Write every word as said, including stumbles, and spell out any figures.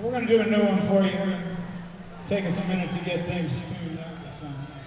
We're going to do a new one for you. Take us a minute to get things tuned up or something.